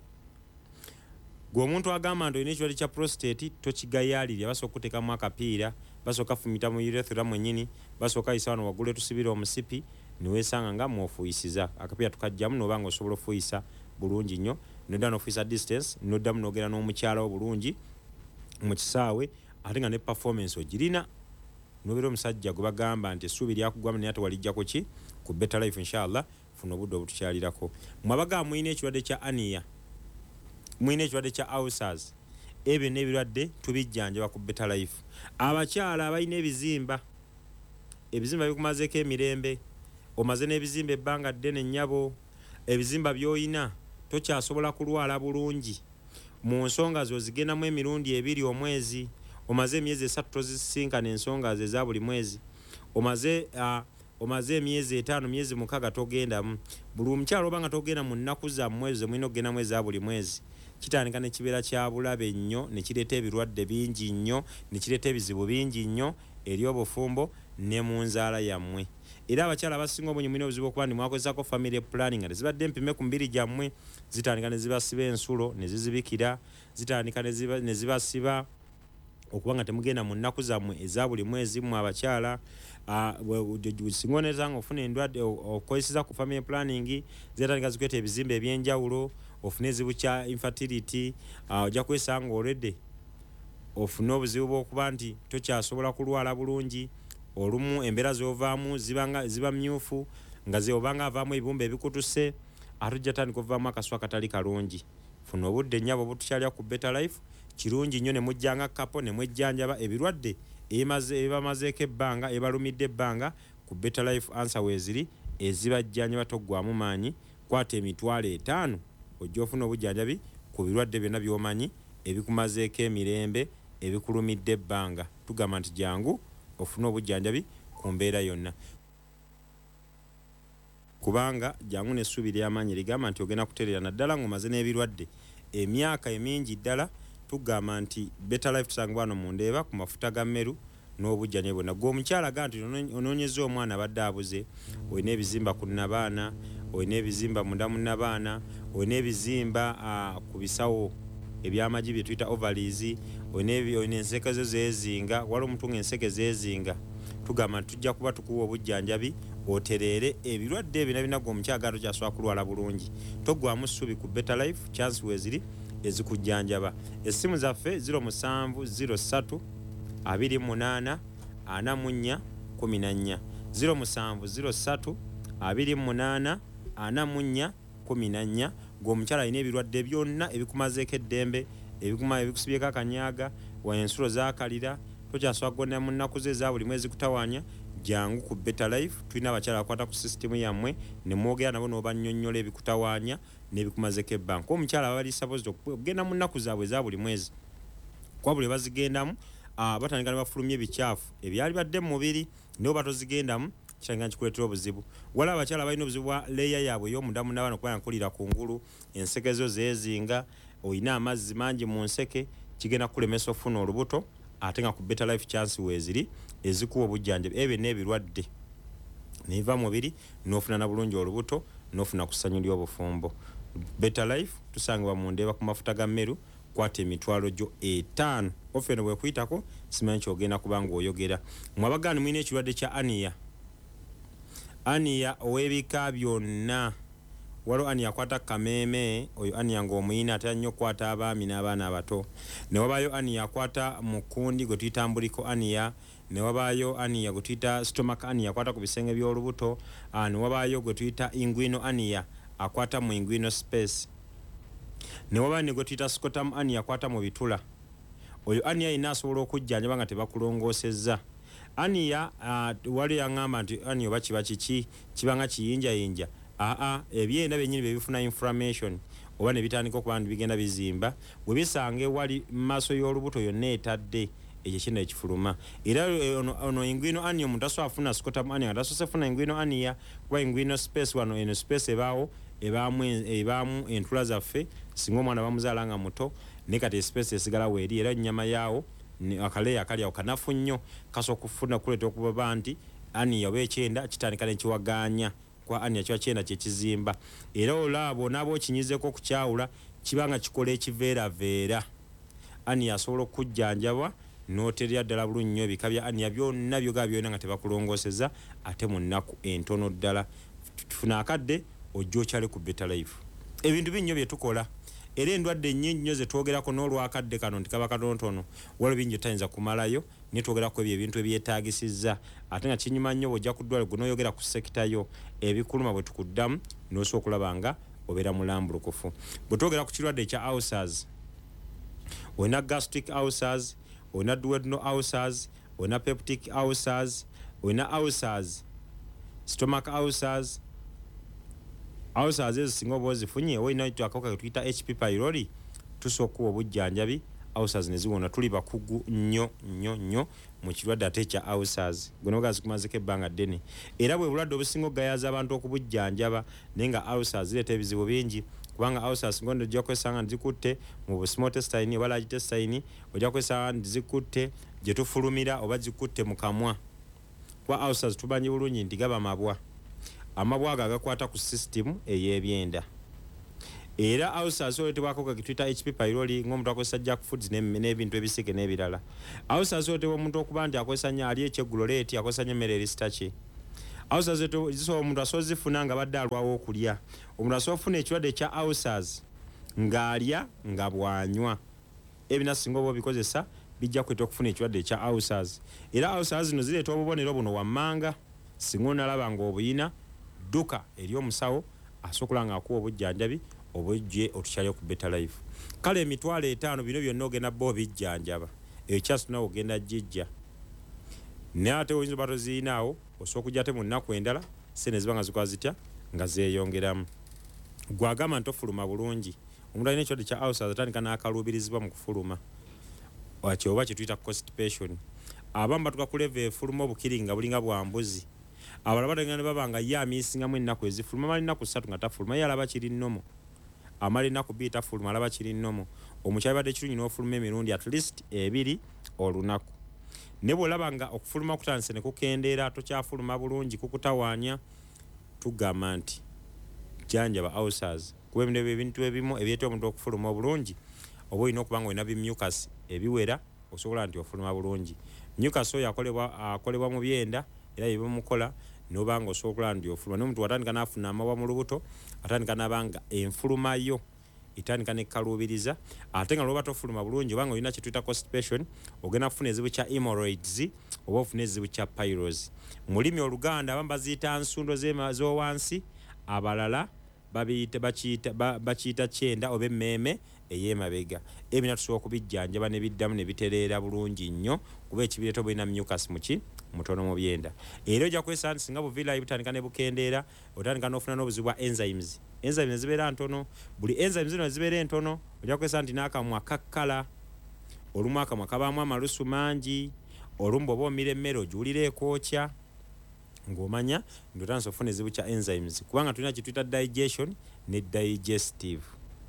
Gwe omuntu agamba nti olina ekirwadde kya prostate tokigayaalirya, basooka okuteekamu akapiira, basooka fumita mu urethra mwennyini, basooka yisa wano waggulu etusibira omusipi niweesanga nga mw'ofuuyisiza. Akapiira tukajjamu n'oba nga osobola ofuuyisa bulungi nnyo, nodda n'ofuuyisa distance, noddamu n'ogenda n'omukyala wo bulungi mu kisaawe, ate nga ne performance ogirina. Nobeera omusajja gwe bagamba nti essuubi lyakugwamu naye ate walijja ku ki ku Better Life inshallah, funa obudde obutukyalirako. Mwabagamba mulina ekirwadde kya ania, mulina ekirwadde kya ulcers, ebyo n'ebirwadde tubijjanjaba ku Better Life. Abakyala abalina ebizimba, ebizimba bikumazeeko emirembe, omaze n'ebizimba ebbanga ddene nnyabo, ebizimba by'oyina tokyasobola kulwala bulungi mu nsonga zo zigendamu emirundi ebiri omwezi, omaze emyezi esatu tozisinkana ensonga ze eza buli mwezi, omaze uh, omaze emyezi etaano myezi mukaaga togendamu. Buli omukyala oba nga togenda mu nnaku za mwezi mwina okugendamu eza buli mwezi, kitandika ne kibeera kya bulabe nnyo, ne kireeta ebirwadde bingi nnyo, ne kireeta ebizibu bingi nnyo eri obufumbo ne mu nzaala yammwe. era abakyala abasinga obungi mulina obuzibu okuba ndi mwakozesako family planning ate zibadde empime ku mbiri gyammwe zitandika ne zibasiba ensulo ne zizibikira zitandika ne zibasiba okuba nga temugenda mu nnaku zammwe eza buli mwezi mu abakyala singa onezanga ofuna endwadde okozesa ku family planning zitandika zikweta ebizimbe ebyenjawulo ofune ezibu kya infertility ojja kwesanga already ofune obuzibu bw'okuba nti tokyasobola kulwala bulungi olumu embeera z'ovaamu ziba myufu nga zeobanga avaamu ebibumba ebikutuse ate ojja tandika ovaamu akaswa akatali kalungi. Funa obudde nnyabo obutukyalya ku Better Life kirungi nnyo ne mujjanga kapo ne mwejjanjaba ebirwadde ebibamazeeko ebbanga ebalumidde ebbanga ku Better Life answer weeziri ezibajjanjaba toggwamu maanyi kwata emitwalo etaano ojja ofuna obujjanjabi ku birwadde byonna by'omanyi ebikumazeeko emirembe ebikulumidde ebbanga. Tugamba nti jangu ofuna obujjanjabi ku mbeera yonna kubanga jangu n'essuubi ly'amaanyi ligamba nti ogenda kutereera naddala ng'omaze n'ebirwadde emyaka emingi ddala. Tugamba nti Better Life tusangibwa wano mu Ndeeba ku mafuta ga mmeru n'obujjanjabi bwonna. Gwe omukyala aga nti onoonyeza omwana abadde abuze, olina ebizimba ku nnabaana, olina ebizimba munda mu nnabaana, olina ebizimba ku bisawo ebyamagi bye tuyita ovaries, olina enseke zo zeezinga, wali omuntu ng'enseke zeezinga. Tugamba nti tujja kuba tukuwa obujjanjabi otereere ebirwadde ebyo nabina gwe omukyala aga tokyasobola kulwala bulungi. Toggwamu ssuubi ku Better Life chance weeziri ezikujjanjaba. Essimu zaffe zero musanvu zero ssatu abiri munaana ana mu nnya kumi na nnya zero musanvu zero ssatu abiri munaana ana mu nnya kumi na nnya. Gweomukyala alina ebirwadde byonna ebikumazeeko eddembe ebikusibyeko akanyaaga ensulo zakalira tokyasobola kugenda mu nnaku ze eza buli mwezi kutawaanya jangu ku Better Life. Tulina abakyala bakwata ku sisitimu yammwe ne mwogera nabo n'obannyonnyola ebikutawaanya n'ebikumazeeko ebbanga. Omukyala bali supposed okugenda mu nnaku zaabwe eza buli mwezi kuba buli bazigendamu batandika ne bafulumya ebicaafu ebyali badde mu mubiri nibo batozigendamu kitandika kikuleetera obuzibu. Waliwo abakyala balina obuzibu bwa leeya yaabwe ey'omunda mu nnabaana okuba nkulira ku ngulu, enseke zo zeezinga, olina amazzi mangi mu nseke, kigenda kukulemesa okufuna olubuto. Ate nga ku Better Life chance weeziri ezikuwa obujjanjabi ebyo n'ebirwadde neiva mu mubiri n'ofuna na bulungi olubuto n'ofuna ku ssanyu ly'obufumbo. Better Life tusangibwa mu Ndeeba ku mafuta ga mmeru kwata emitwalo gyo etaano. Ofe eno bwekuyitako simanyi kyogenda kubanga oyogera. Mwabagaani mulina ekirwadde kya aniya. Aniya ow'ebika byonna. Waliwo aniya akwata kameeme, oyo aniya ng'omuyina atera nnyo okukwata abaami n'abaana abato. Ne wabaayo aniya akwata mukundi gwe tuyita mbuliko aniya. Ne wabaayo aniya gwe tuyita stomach aniya akwata ku bisenge by'olubuto. Ne wabaayo gwe tuyita inguino aniya akwata mu inguino space. Ne wabaayo ne gwe tuyita scotum aniya akwata mu bitula. Oyo aniya yina asobola okujjanjaba nga tebakulongoosezza. Aniya wali yaŋŋamba nti aniya oba kiba kiki kiba nga kiyinjayinja. Aa ebyenda byennyini bye bifuna inflammation oba ne bitandika okuba nti bigenda bizimba bwe bisanga ewali mu maaso y'olubuto yonna etadde ekyo kintu ekifuluma. Era ono inguino aniya omuntu asobola afuna scotum aniya nga tasoose funa inguino aniya kuba inguino space wano eno space ebaawo ebaamu ebaamu entula zaffe singa omwana bamuzaala nga muto ne kati space esigala weeri era ennyama yaawo akaleeya akali awo kanafu nnyo kasobola okufuna kuleeta okuba nti aniya oba ekyenda kitandika nekiwagaanya kwa aniya kiba kyenda kyekizimba. Era olaba onaaba okinyizeeko okukyawula kibanga kikola ekiveeraveera. Aniya asobola okujjanjabwa n'oterera ddala bulungi nnyo ebika bya aniya byonna byoga byonna nga tebakulongooseza ate mu nnaku entono ddala. Tufuna akadde ojja okyale ku Better Life. Ebintu binnyo bye tukola era endwadde nnyingi nnyo ze twogerako n'olwakadde kano nti kaba katonotono waliwo bingi tayinza kumalayo naye twogerako ebyo ebintu ebyetaagisizza ate nga kinyuma nnyo bw'ojja ku ddwaliro gwe n'oyogera ku sekita yo ebikuluma bwe tukuddamu n'osobola okulaba nga obeera mulambulukufu. Bwe twogera ku kirwadde ekya ulcers, olina gastric ulcers, olina duodenal ulcers, olina peptic ulcers, olina ulcers, stomach ulcers. Ulcers ezo singa oba ozifunye olina akawuka ke tuyita H P pylori tusobola okuwa obujjanjabi ulcers ne ziwona. Tuli bakugu nnyo nnyo nnyo mu kirwadde ate ekya ulcers guno gazikumazeko ebbanga ddene era bwe bulwadde obusinga ogayaza abantu okubujjanjaba naye nga ulcers zireeta ebizibu bingi kubanga ulcers ngondo ojja kwesanga zikutte mu small intestine oba large intestine ojja kwesanga zikutte gye tufulumira oba zikutte mu kamwa kwa ulcers tubanyi bulungi nti gaba mabwa amabwa ago agakwata ku system ey'ebyenda era ulcers oletebwako kakitwita H P pylori ng'omuntu akozesa junk foods n'ebintu ebisike n'ebirala ulcers oletebwa omuntu okuba nti akozesa nnyo ali ekyeggulo leeti akozesa nnyo emmere erisitaki ulcers zisobola omuntu asobola zifuna nga badde alwawo okulya omuntu asobola ofuna ekirwadde ekya ulcers ng'alya nga bwanywa ebina singa oba obikozesa bijja kweta okufuna ekirwadde ekya ulcers era ulcers zino zireeta obubonero buno wammanga singa onalaba nga obuyina dduka eri omusawo asobola nga akuwa obujjanjabi obujje otukyalyo ku Better Life kale emitwalo etaano bino byonna ogenda bba obijjanjaba eyo kyasi nawe ogenda jjijja naye ate oyinza oba tozirinaawo osobola okujja ate mu nnaku endala sente ziba nga zikola zitya nga zeeyongeramu gwagamba nti ofuluma bulungi omuntu alina ekirwadde kya ulcers atandika n'akaluubirizibwa mu kufuluma kyoba kyetuyita constipation abamu batuka ku level efuluma obukiri nga bulinga bwa mbuzi abalala batengana ne baba nga ye amiisingamu ennaku ezifuluma amala ennaku ssatu nga tafuluma ye alaba kiri nnomo amala ennaku bbiri tafuluma alaba kiri nnomo omukyala badde kirungi n'ofuluma emirundi at least ebiri olunaku ne bw'olaba nga okufuluma kutandise ne kukendeera tokyafuluma bulungi kukutawaanya tugamba nti jjanjaba ulcers kuba ebintu ebimu ebyetera omuntu okufuluma obulungi oba olina okuba nga olina bimucus ebiwera osobola nti ofuluma bulungi mucus oyo akolebwa akolebwa mu byenda era ebimukola noba nga osobola nti ofuluma n'omuntu watandika n'afuna amabwa mu lubuto atandika n'abanga enfuluma yo itandika nekkaluubiriza ate nga lwoba tofuluma bulungi obanga olina kyetuyita constipation ogenda kufuna ezibu kya hemorrhoids oba ofuna ezibu kya pylori mulimi oluganda abamu baziyita nsundo z'owansi abalala bakiyita kyenda oba emmeeme ey'emabega ebina tusobola okubijjanjaba ne biddamu ne bitereera bulungi nnyo kuba ekibireeta bulina mucus muki mutono mu byenda era ojja kwesanga nti singa buviirayi butandika ne bukendeera otandika n'ofuna n'obuzibu bwa enzymes enzymes nezibeera ntono buli enzymes zino nezibeera entono ojja kwesanga nti n'akamwa kakkala olumu akamwa kabaamu amalusu mangi olumu bw'oba omira emmere ogiwulira ekwokya ng'omanya nti otandise ofuna ezibu kya enzymes kubanga tulina kyetuyita digestion ne digestive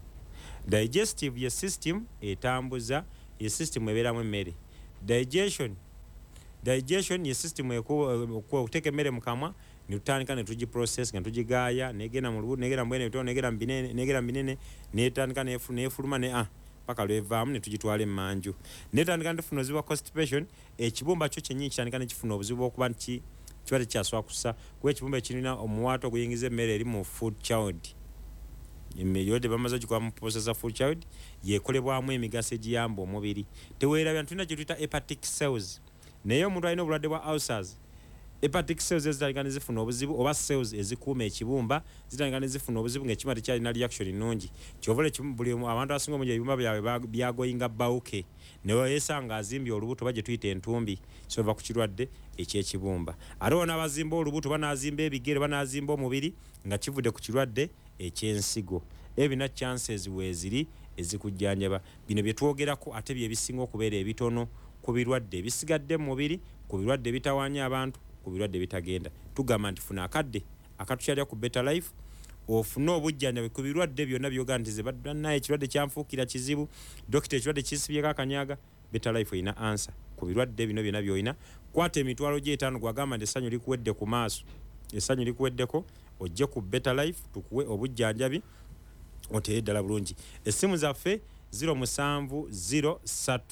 digestive ye system etambuza ye system ebeeramu emmere digestion digestion ye system okuteeka emmere mu kamwa ne tutandika ne tugiprocess nga tugigaaya negenda mu lubuto negenda mu bwene bitono negenda mu binene negenda mu binene netandika nefuluma ne ah paka lwevaamu ne tugitwala emmanju netandika netufuna obuzibu bwa constipation ekibumba kyo kyennyini kitandika nekifuna obuzibu okuba nti kiba tekyasobola kussa kuba ekibumba ekirina omuwaata oguyingiza emmere eri mu food child emiyode bamaze ogikuba mu processor food child yekolebwamu emigaso egiyamba omubiri teweerabya tulina kyetuyita hepatic cells naye omuntu alina obulwadde bwa ulcers hepatic cells ezitandika ne zifuna obuzibu oba cells ezikuuma ekibumba zitandika ne zifuna obuzibu ng'ekibumba tekyalina reaction nnungi kyovule buli abantu abasinga omungi ebibumba byabwe byagoyinga bawuke ne weesanga azimbye olubuto oba gye tuyita entumbi kyova ku kirwadde eky'ekibumba ate wona abazimba olubuto banazimba ebigere banazimba omubiri nga kivudde ku kirwadde ekyensigo ebina chances weeziri ezikujjanjaba bino bye twogerako ate bye bisinga okubeera ebitono ku birwadde ebisigadde mu mubiri ku birwadde ebitawaanya abantu ku birwadde ebitagenda tugamba nti funa akadde akatukyalya ku Better Life ofune obujjanjabi ku birwadde byonna byoga nti ze bannaye ekirwadde kyanfuukira kizibu dokita ekirwadde kinsibyeko akanyaga Better Life erina ansa ku birwadde bino byonna byolina kwata emitwalo gy'etaano gwagamba nti essanyu likuwedde ku maaso essanyu likuweddeko ojje ku Better Life tukuwe obujjanjabi otere ddala bulungi essimu zaffe ziro musanvu ziro ssatu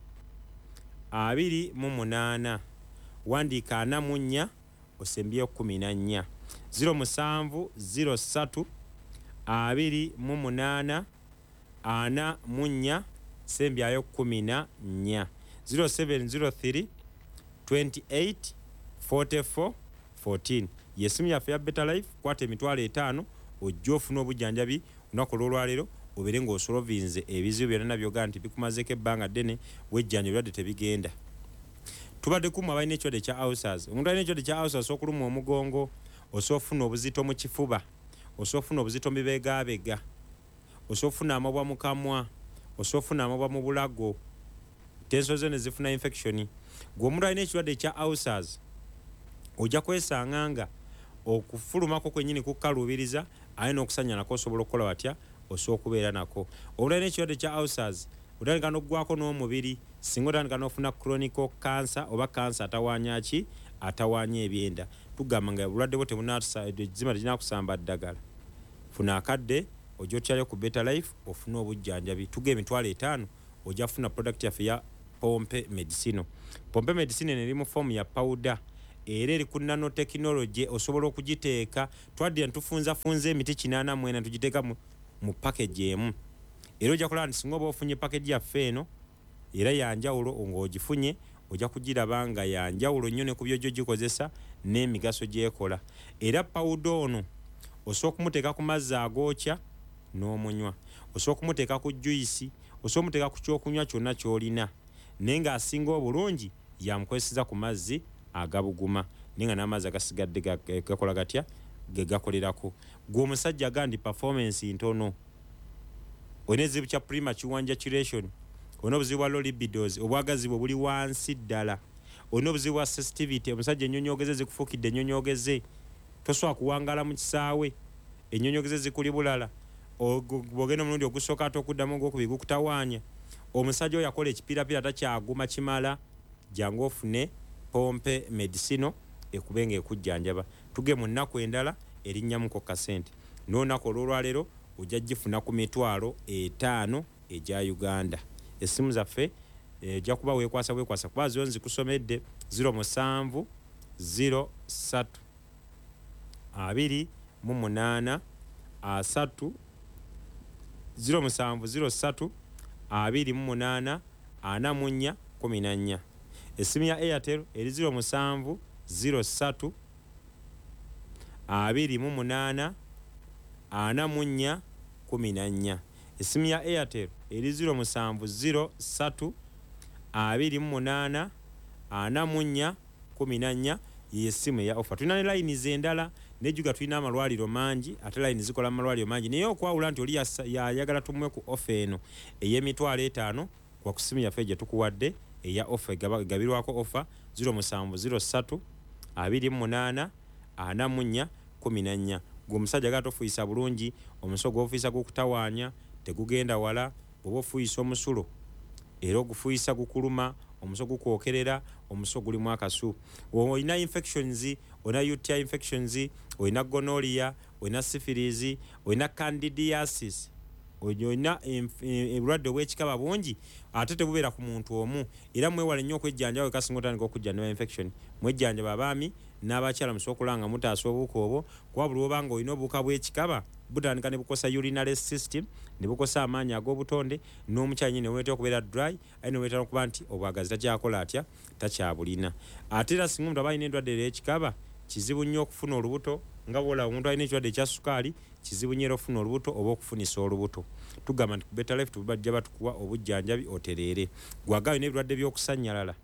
abiri mu munaana wandiika ana mu nnya osembyeyo kumi na nnya ziro musanvu ziro ssatu abiri mu munaana ana mu nnya sembyayo kumi na nnya ziro seven ziro three twenty-eight forty-four fourteen yesimu yaffe ya Better Life kwata emitwalo etaano ojja ofuna obujjanjabi olunaku olwolwaleero obeere ng'osolovinze ebizibu byonna byoga nti bikumazeko ebbanga ddene wejjanja ebirwadde tebigenda tubadde kumu abalina ekirwadde kya ulcers omuntu alina ekirwadde kya ulcers okuluma omugongo osobola ofuna obuzito mu kifuba osobola ofuna obuzito mu bibegaabega osobola ofuna amabwa mu kamwa osobola ofuna amabwa mu bulago tenso zo ne zifuna infection gwe omuntu alina ekirwadde kya ulcers ojja kwesanga nga okufulumako kwennyini kukkaluubiriza alina okusanya nako osobola okukola watya osobola okubeera nako omuntu alina ekirwadde kya ulcers otandika n'oggwako n'omubiri singa otandika n'ofuna chronic cancer oba cancer atawaanya ki atawaanya ebyenda tugamba nga obulwadde bwo tebunazima tekinakusamba ddagala funa akadde ojja otyayo ku Better Life ofune obujjanjabi tuga emitwalo etaano ojja kufuna product yaffe ya Pompe Medicino. Pompe Medicino eri mu form ya powder era eri ku nanotechnology osobola okugiteeka twadde ntufunza funza emiti kinaana mwena tugiteeka mu, mu package emu era ojja kulaba nti singa oba ofunye package yaffe eno era yanjawulo ng'ogifunye ojja kugiraba nga yanjawulo nnyo ne ku byojjo gikozesa n'emigaso gyekola era powder ono osobola okumuteeka ku mazzi agookya n'omunywa osobola okumuteeka ku juice osobola okumuteeka ku kyokunywa kyonna ky'olina naye ng'asinga obulungi yamukozeseza ku mazzi agabuguma naye nga n'amazzi agasigadde gakola gatya ge gakolerako gwe omusajja gandi performance ntono olina ekizibu kya premature ejaculation olina obuzibu bwa low libidos obwagazi bwe buli wansi ddala olina obuzibu bwa sensitivity omusajja ennyonyoogeze zikufuukidde ennyonyoogeze tosobola kuwangaala mu kisaawe ennyonyoogeze zikuli bulala bw'ogenda omulundi ogusooka ate okuddamu ogwokubiri gukutawaanya omusajja oyo yakola ekipirapira takyaguma kimala jangu ofune Pompe Medicino ekube nga ekujjanjaba tuge mu nnaku endala erinnyamuko kasente n'olunaku olwolwaleero ojja gifuna ku mitwalo etaano egya Uganda. Essimu zaffe ejja kuba weekwasa weekwasa kuba zo nzikusomedde zero musanvu zero ssatu abiri mu munaana asatu zero musanvu zero ssatu abiri mu munaana ana mu nnya kumi na nnya. Essimu ya Airtel eri zero musanvu zero ssatu abiri mu munaana ana mu nnya kumi na nnya. Essimu ya Airtel eri zero musanvu zero ssatu abiri mu munaana ana mu nnya kumi na nnya y'essimu ya offer. Tulina ne line z'endala nejuga tulina amalwaliro mangi ate line zikola amalwaliro mangi naye okwawula nti oli yayagala tumuwe ku offer eno ey'emitwalo etaano kwa ku ssimu yaffe gye tukuwadde eya offer egabirwako offer zero musanvu zero ssatu abiri mu munaana ana mu nnya kumi na nnya. Gwe omusajja agala tofuuyisa bulungi omuso gw'ofuuyisa gukutawaanya tegugenda wala bw'oba ofuuyisa omusulo era ogufuuyisa gukuluma omuso gukwokerera omuso gulimu akasu olina infections olina U T I infections olina gonorrhea olina syphilis olina candidiasis olina ebulwadde obw'ekikaba bungi ate tebubeera ku muntu omu era mwewale nnyo okwejjanjaba wekasinga otandika okujjanjaba infection mwejjanjaba abaami n'abakyala musobola okulanga mutaasa obuwuka obwo kuba buli oba nga olina obuwuka bw'ekikaba butandika ne bukosa urinary system ne bukosa amaanyi ag'obutonde n'omukyala nyine weetera okubeera dry aye ne weetera okuba nti obwagazi takyakola atya takyabulina ate era singa omuntu aba alina endwadde ey'ekikaba kizibu nnyo okufuna olubuto nga bwolaba omuntu alina ekirwadde ekya sukaali kizibu nnyo era okufuna olubuto oba okufunisa olubuto tugamba nti ku Better Life tubajja batukuwa obujjanjabi otereere gwagaayo n'ebirwadde by'okusannyalala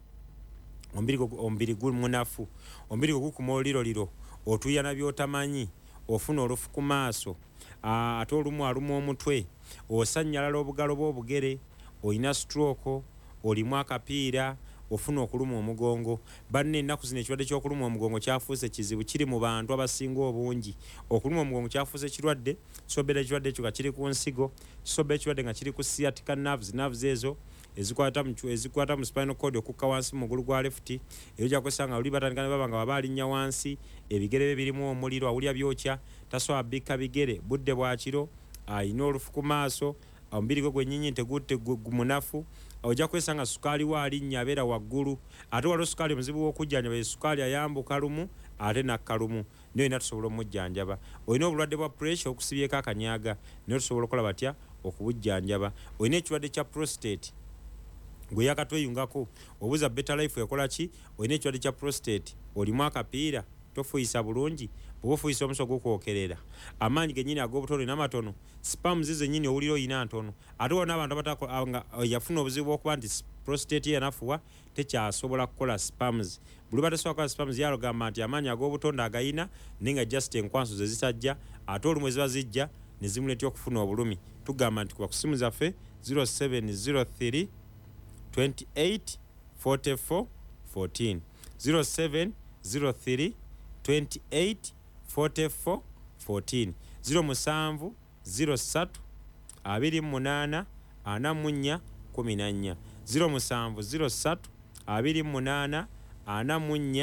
ombiri guli munafu ombiri gwe gukuma oliroliro otuyana by'otamanyi ofuna olufu ku maaso ate olumu aluma omutwe osannyalala obugalo bw'obugere olina stroke olimu akapiira ofuna okuluma omugongo banne ennaku zino ekirwadde ky'okuluma omugongo kyafuuse kizibu kiri mu bantu abasinga obungi okuluma omugongo kyafuuse kirwadde kisobera ekirwadde ekyo nga kiri ku nsigo kisobera ekirwadde nga kiri ku sciatica nerves nerves ezo ezikwata mu ezikwata mu spinal cord okukka wansi mu mugulu gwa left era ojja kusanga oli batandika ne baba nga baba alinnya wansi ebigere bye birimu omuliro awulya byokya tasobola bikka bigere budde bwa kiro ayina olufu ku maaso omubiri gwe gwennyinyi tegutte munafu ojja kwesanga sukaali waalinnya abeera waggulu ate waliwo sukaali muzibu w'okujjanjaba ye sukaali ayambuka lumu ate nakka lumu naye olina tusobola omujjanjaba olina obulwadde bwa pressure okusibyeko akanyaga naye tusobola okola batya okubujjanjaba olina ekirwadde kya prostate gwe yakatweyungako obuuza Better Life ekola ki olina ekirwadde kya prostate olimu akapiira tofuuyisa bulungi bw'oba ofuuyisa omuso gw'okwokerera amaanyi gennyini ag'obutono n'amatono spams zennyini owulira oyina ntono ate waliwo n'abantu abatanga yafuna obuzibu bw'okuba nti prostate ye yanafuwa tekyasobola kukola spams buli batasobola kukola spams yalogamba nti amaanyi ag'obutonde agayina naye nga just enkwanso ze zisajja ate olumu eziba zijja ne zimuleetera okufuna obulumi tugamba nti kuba ku ssimu zaffe zero seven zero three twenty-eight forty-four fourteen zero seven zero three twenty-eight forty-four fourteen zero musanvu zero ssatu abiri mu munaana ana mu nnya kumi na nnya zero musanvu zero ssatu abiri mu munaana ana mu nnya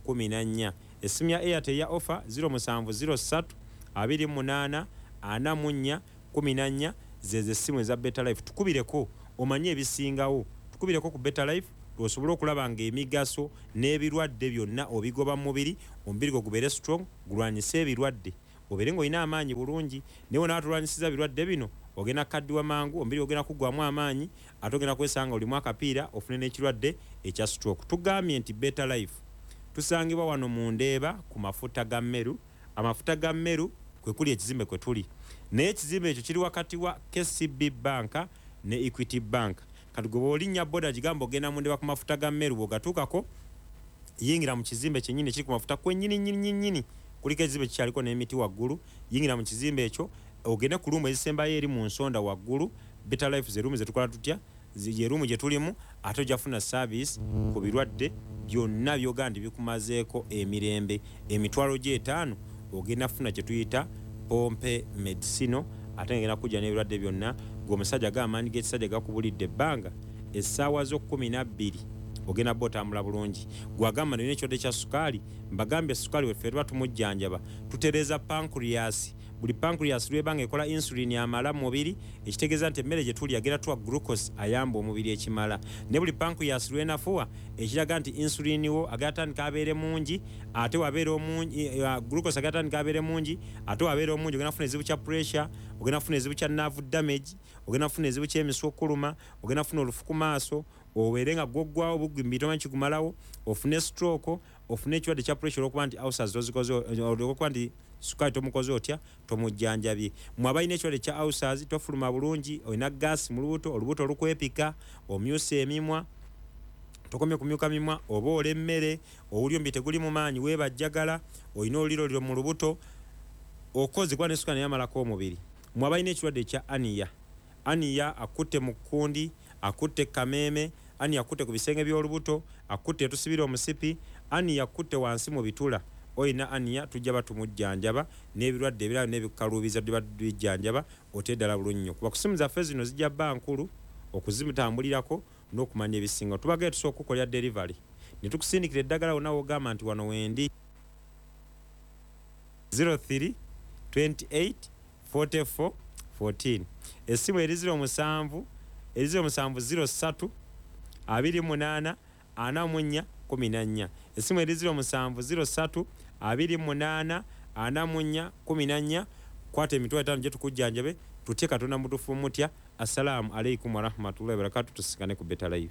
kumi na nnya. Essimu ya Airtel ya offer zero seven zero three two eight ana mu nnya kumi na nnya zeze essimu eza Better Life. Tukubireko omanye ebisingawo, tukubireko ku Better Life osobola okulaba nga emigaso n'ebirwadde byonna obigoba mu mubiri, omubiri gwo gubeere strong, gulwanyise ebirwadde, obeere ng'olina amaanyi bulungi. naye wona atulwanyisiza birwadde bino ogenda kaddiwa mangu, omubiri ogenda kuggwamu amaanyi, ate ogenda kwesanga olimu akapiira ofune n'ekirwadde ekya stroke. Tugambye nti Better Life tusangibwa wano mu Ndeeba ku mafuta ga Mmeru. Amafuta ga Mmeru kwe kuli ekizimbe kwe tuli, naye ekizimbe ekyo kiri wakati wa K C B Bank ne Equity Bank. Kati gwe bw'olinnya boda gigamba ogenda mu Ndeeba ku mafuta ga Mmeru, bw'ogatuukako yingira mu kizimbe kyennyini kiri ku mafuta kwennyini nnyini nnyini, kuliko ekizimbe kikyaliko n'emiti waggulu. Yingira mu kizimbe ekyo ogende ku luumu ezisembayo eri mu nsonda waggulu. Better Life ze luumu ze tukola tutya, ye luumu gye tulimu, ate ojja kufuna service ku birwadde byonna by'ogandi bikumazeeko emirembe. Emitwalo gy'etaano ogenda kufuna kye tuyita pompe medicino, ate ngenda kujja n'ebirwadde byonna. Gwe omusajja g'amaanyi g'ekisajja gakubulidde ebbanga essaawa zo kumi na bbiri ogenda bba otambula bulungi. Gwagamba nalina ekirwadde kya sukaali, mbagambye sukaali weffe tuba tumujjanjaba, tutereeza pancreas. Buli pancreas lwebanga ekola insulin amala mu mubiri, ekitegeeza nti emmere gye tulya agenda tuwa glucose ayamba omubiri ekimala. Ne buli pancreas lwenafuwa ekiraga nti insulin wo agatandika abeere mungi, ate wabeera omungi, uh, glucose agatandika abeere mungi, ate wabeera omungi, ogenda kufuna ekizibu kya pressure, ogenda kufuna ekizibu kya nerve damage, ogenda kufuna ekizibu ky'emisu okuluma, ogenda kufuna olufu ku maaso, obeere nga gwoggwawo bugimbi tomanyi kigumalawo, ofune stroke, ofune ekirwadde kya pressure olwokuba nti ulcers ozikoze, olwokuba nti sukaali tomukoze otya, tomujjanjabye. Mmwe abalina ekirwadde kya ulcers tofuluma bulungi, olina gas mu lubuto, olubuto olukwepika, omyusa emimwa, tokomye kumyuka mimwa, oba ola emmere, owulya omubiri teguli mu maanyi, weebajjagala, olina oluliro mu lubuto, okozebwa ne sukaali yamalako omubiri. Mmwe abalina ekirwadde kya aniya, aniya akutte mu kkundi, akutte kameeme, ani akutte ku bisenge by'olubuto, akutte tusibira omusipi, ani akutte wansi mu bitula. Oyina aniya tujja batumujjanjaba n'ebirwadde ebirala n'ebikaluubiza tujja batujjanjaba oteddala bulungi. Kuba kusimu zaffe zino zijja bba nkulu okuzimutambulirako n'okumanya ebisinga. Tubagale tusooka okukolera delivery ne tukusindikira eddagala wonna w'ogamba nti wano wendi. zero three twenty-eight forty-four fourteen. Essimu eri zero seven eri zero seven zero three abiri munaana ana mu nnya kumi na nnya. Essimu eri zero seven zero three abiri munaana ana mu nnya kumi na nnya. Kwata emitwalo etaano gye tukujjanjabe, tutye Katonda mutufu mutya. Assalamu alaikum warahmatullahi wabarakatuh. Tusikane ku Better Life.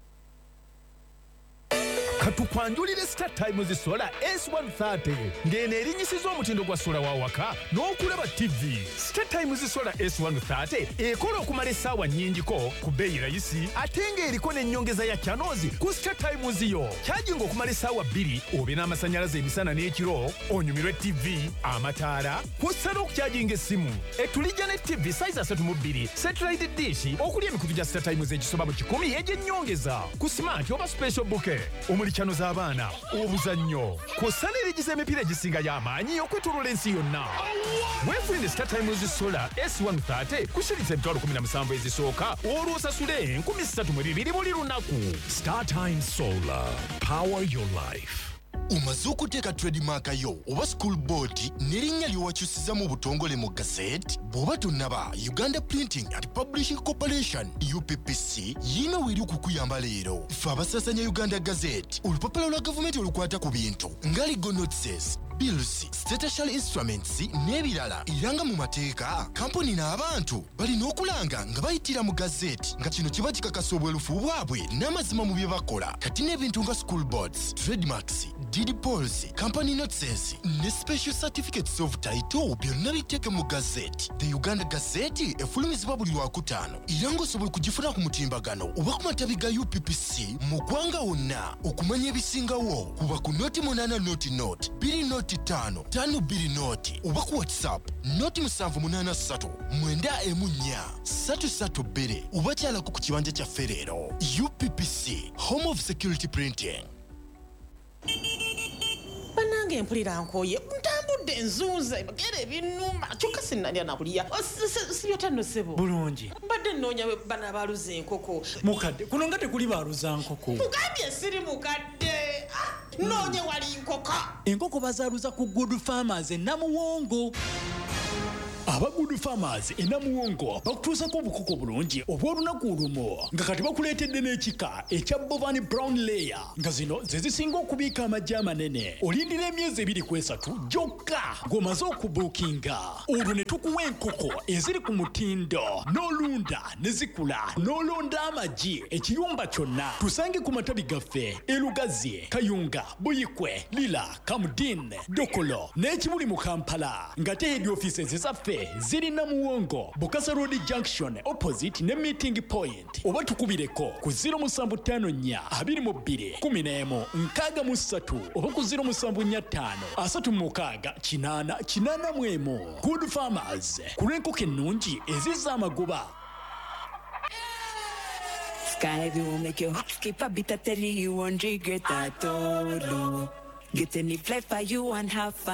Katukwanjulire Star Times Solar S one thirty ng'eno erinnyisiza omutindo gwa sola wa waka n'okulaba T V. Star Times Solar S one thirty ekola okumala essaawa nnyingiko ku bbeeyi rayisi, ate ng'eriko n'ennyongeza ya channels ku Star Times yo. Kyajinga okumala essaawa bbiri obe n'amasannyalaze emisana n'ekiro, onyumirwe T V, amataala, kw'ossa n'okukyajinga essimu. Etulijja ne T V size asatu mu bbiri, satellite dish okuli emikutu gya Star Times egisoba mu kikumi egy'ennyongeza. Ku smart oba special bouquet, omuli chano z'abaana, obuzannyo, kw'ossa n'erigiza emipiira egisinga y'amaanyi okwetooloola ensi yonna. Weefunire Star Times Solar S one thirty kusiritsa emitwalo kumi na musanvu ezisooka olw'osasule enkumi ssatu mu bibiri buli lunaku. Star Times Solar, power your life. Umaze okuteeka trademark yo oba school board n'erinnya lyowakyusiza mu butongole mu gazette? Bw'oba tonnaba, Uganda Printing and Publishing Corporation U P P C yina weri okukuyamba leero. Ffe abasasanya Uganda Gazette, olupapula lwa gavumenti olukwata ku bintu nga legal notices, bills, statutory instruments n'ebirala. Era nga mu mateeka kampuni n'abantu balina okulanga nga bayitira mu gazette, nga kino kiba kikakasa obwerufu bwabwe n'amazima mu bye bakola. Kati n'ebintu nga school boards, trademarks, deed polls, company notices ne special certificates of title byonna biteeke mu gazette. The Uganda Gazette efulumizibwa buli lwakutaano era ng'osobola okugifuna ku mutimbagano oba ku matabi ga U P P C mu ggwanga wonna. Okumanya ebisingawo kuba ku noti munaana noti noti bbiri noti ttaano ttaano bbiri noti oba ku WhatsApp noti musanvu munaana ssatu mwenda emu nnya ssatu ssatu bbiri oba kyalako ku kibanja kyaffe leero. U P P C, Home of Security Printing. Banange mpulira nkoye ntambudde enzuuza bagere ebinuma kyokka sinnalya nakulya sibyotano sebo bulungi mbadde nnoonya bana baluza enkoko mukadde kuno nga tekuli baluza nkoko mugambye siri mukadde noonye wali nkoko. Enkoko bazaaluza ku Good Farmers e Namuwongo. Aba Good Farmers e Namuwongo bakutuusako obukoko bulungi obw'olunaku olumu nga kati bakuleetedde n'ekika ekya Bovani Brown Layer nga zino ze zisinga okubiika amagye amanene. Olindira emyezi ebiri ku esatu gyokka ng'omaze okubuukinga. Olwo ne tukuwa enkoko eziri ku mutindo n'olunda ne zikula n'olonda amagi ekiyumba kyonna. Tusange ku matabi gaffe e Lugazi, Kayunga, Buyikwe, Lila, Kamudin, Dokolo n'ekibuli mu Kampala ng'ate head offices ezaffe ziri Namuwongo, Bukasa Road Junction opposite ne meeting point. Oba tukubireko ku zero seven five four two two one one nkaaga mu ssatu oba ku zero seven four five asatu mukaaga kinaana kinaana mu emu. Good Farmers ku lw'enkoko ennungi ezizza amagoba. Sky will make your heart skip a bit. I tell you, you won't regret that all. Get any fly for you and have fun.